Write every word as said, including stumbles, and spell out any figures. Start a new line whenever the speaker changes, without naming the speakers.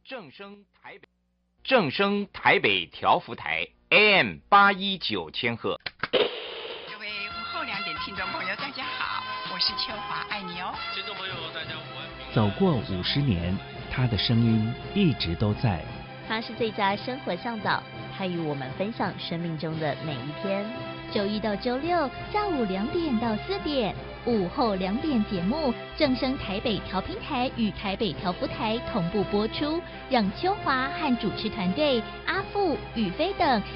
正声台北，正声台北调幅台 A M 八一九千赫。
各位午后两点听众朋友，大家好，我是秋华，爱你哦。
听众朋友，大家午安。
走过五十年，他的声音一直都在。
他是最佳生活向导，他与我们分享生命中的每一天。
周一到周六下午两点到四点，午后两点节目正声台北调频台与台北调幅台同步播出，让秋华和主持团队阿富、宇飞等